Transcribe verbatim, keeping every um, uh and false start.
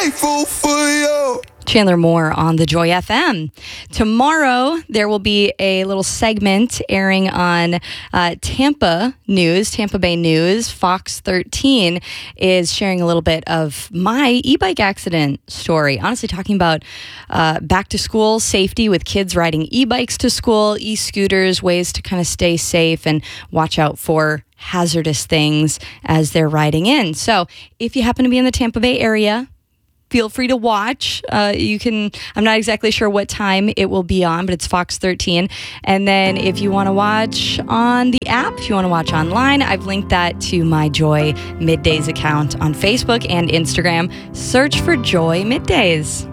grateful for you. Chandler Moore on the Joy F M. Tomorrow, there will be a little segment airing on uh, Tampa News, Tampa Bay News. Fox thirteen is sharing a little bit of my e-bike accident story. Honestly, talking about uh, back to school safety with kids riding e-bikes to school, e-scooters, ways to kind of stay safe and watch out for hazardous things as they're riding in. So if you happen to be in the Tampa Bay area, feel free to watch. Uh, you can, I'm not exactly sure what time it will be on, but it's Fox thirteen. And then if you want to watch on the app, if you want to watch online, I've linked that to my Joy Middays account on Facebook and Instagram. Search for Joy Middays.